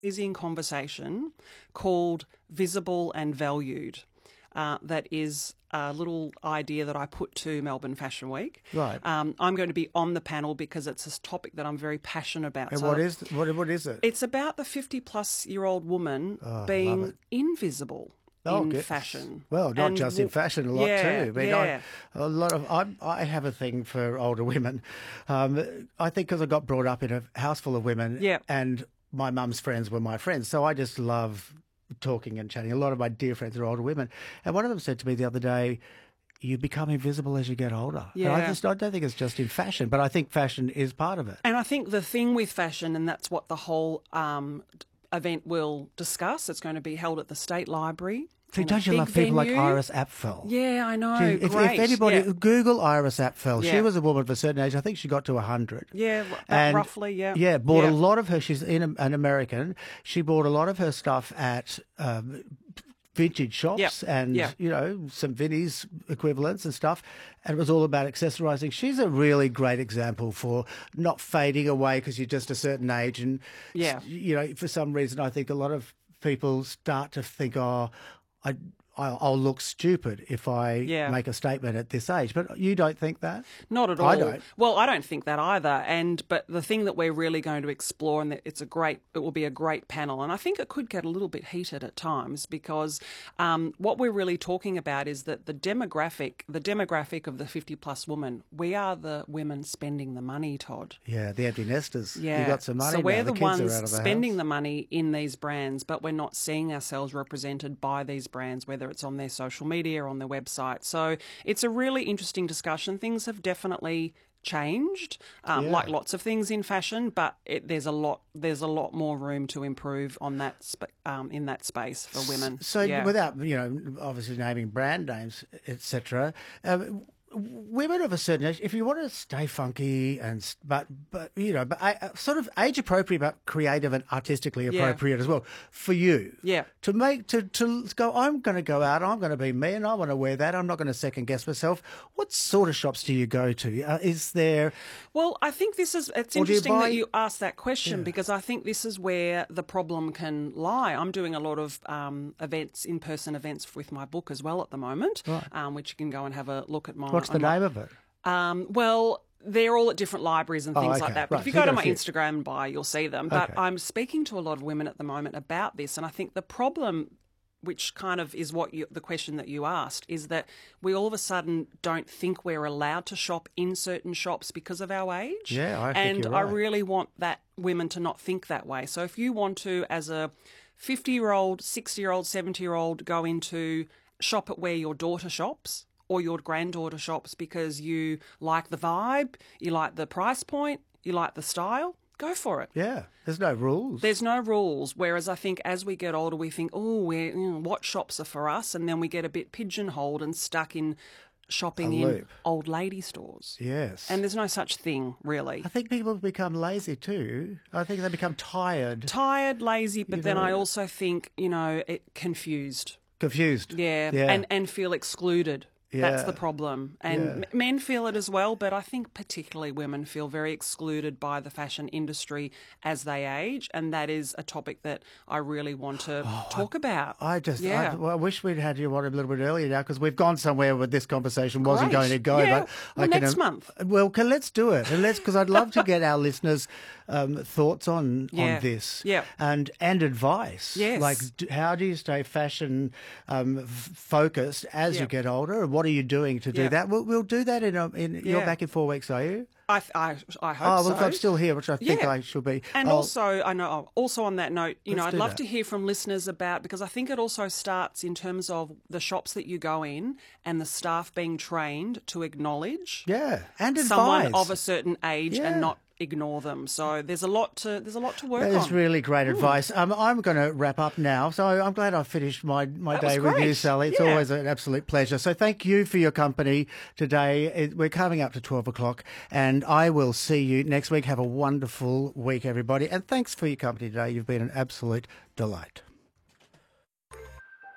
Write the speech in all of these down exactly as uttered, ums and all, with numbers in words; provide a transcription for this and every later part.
amazing conversation called Visible and Valued. Uh, that is a little idea that I put to Melbourne Fashion Week. Right. Um, I'm going to be on the panel because it's a topic that I'm very passionate about. And So what is what, what is it? It's about the fifty-plus-year-old woman Oh, being invisible Oh, in good. fashion. Well, not And just in w- fashion, a lot yeah, too. I mean, yeah. I, a lot of I, I have a thing for older women. Um, I think because I got brought up in a house full of women, Yeah. and my mum's friends were my friends, so I just love talking and chatting. A lot of my dear friends are older women, and one of them said to me the other day, "You become invisible as you get older." And I Yeah. just I don't think it's just in fashion, but I think fashion is part of it. And I think the thing with fashion, and that's what the whole um, event will discuss, it's going to be held at the State Library. See, in a don't you big love people venue. like Iris Apfel? Yeah, I know. She- if, Great. if anybody, yeah. Google Iris Apfel. She Yeah. was a woman of a certain age. I think she got to one hundred. Yeah, r- And, roughly, yeah. Yeah, bought Yeah. a lot of her, she's in a, an American, she bought a lot of her stuff at um, vintage shops Yep. and, Yeah. you know, some Vinnie's equivalents and stuff. And it was all about accessorizing. She's a really great example for not fading away because you're just a certain age. And, Yeah. you know, for some reason, I think a lot of people start to think, oh, I, I'll, I'll look stupid if I Yeah. make a statement at this age. But you don't think that? Not at all. I don't. Well, I don't think that either. And but the thing that we're really going to explore, and that it's a great, it will be a great panel, and I think it could get a little bit heated at times because um, what we're really talking about is that the demographic, the demographic of the fifty-plus woman, we are the women spending the money, Todd. Yeah, the empty nesters. Yeah. You got some money So now. we're the the, kids are ones out of the spending house. the money in these brands, but we're not seeing ourselves represented by these brands, whether it's on their social media or on their website. So it's a really interesting discussion. Things have definitely changed, um, Yeah. like lots of things in fashion, but it, there's a lot there's a lot more room to improve on that sp- um, in that space for women. So yeah. without, you know, obviously naming brand names, et cetera, um, women of a certain age, if you want to stay funky and s- but but you know, but uh, sort of age appropriate, but creative and artistically Yeah. appropriate as well for you. Yeah. To make to to go, I'm going to go out. I'm going to be me, and I want to wear that. I'm not going to second guess myself. What sort of shops do you go to? Uh, is there? Well, I think this is, it's Or do you interesting buy- that you asked that question Yeah. because I think this is where the problem can lie. I'm doing a lot of um, events, in-person events with my book as well at the moment, Right. um, which you can go and have a look at my... What's the on my- name of it? Um, well, they're all at different libraries and Oh, things okay. like that. But Right, if you so you go to got a my few. Instagram and buy, you'll see them. But Okay. I'm speaking to a lot of women at the moment about this, and I think the problem, which kind of is what you, the question that you asked, is that we all of a sudden don't think we're allowed to shop in certain shops because of our age. Yeah, I think and you're I right. really want that women to not think that way. So if you want to, as a fifty-year-old, sixty-year-old, seventy-year-old, go into shop at where your daughter shops or your granddaughter shops because you like the vibe, you like the price point, you like the style, go for it. Yeah, there's no rules. There's no rules. Whereas I think as we get older, we think, oh, we're, you know, what shops are for us? And then we get a bit pigeonholed and stuck in shopping A in loop. old lady stores. Yes. And there's no such thing, really. I think people become lazy too. I think they become tired, Tired, lazy, but You then know- I also think, you know, it confused. confused. Yeah, Yeah. And, and feel excluded. That's Yeah. the problem. And Yeah. m- men feel it as well, but I think particularly women feel very excluded by the fashion industry as they age. And that is a topic that I really want to talk about. Oh, I just, Yeah. I, well, I wish we'd had you on a little bit earlier now because we've gone somewhere where this conversation wasn't Great. going to go. Yeah. But Well, I can, next month. Well, can, let's do it, and let's because I'd love to get our listeners' um, thoughts on Yeah. on this, Yeah. and and advice. Yes. Like, d- how do you stay fashion um, f- focused as Yeah. you get older, and what are you doing to do Yeah. that? We'll, we'll do that in a, in. You're Yeah. back in four weeks, are you? I, th- I, I hope Oh, well, so. I'm still here, which I think Yeah. I should be. And I'll- also, I know. Also, on that note, you know, Let's I'd do love that. to hear from listeners about because I think it also starts in terms of the shops that you go in and the staff being trained to acknowledge yeah, and someone advise. of a certain age Yeah. and not ignore them. So there's a lot to there's a lot to work That is on. really great advice. Um, I'm going to wrap up now. So I'm glad I finished my, my That day was with you, great. Sally. It's Yeah. always an absolute pleasure. So thank you for your company today. It- We're coming up to twelve o'clock, and I will see you next week. Have a wonderful week, everybody. And thanks for your company today. You've been an absolute delight.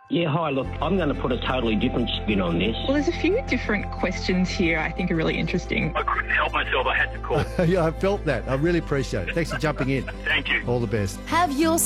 Yeah, hi, look, I'm going to put a totally different spin on this. Well, there's a few different questions here I think are really interesting. I couldn't help myself, I had to call. Yeah, I felt that. I really appreciate it. Thanks for jumping in. Thank you. All the best. Have your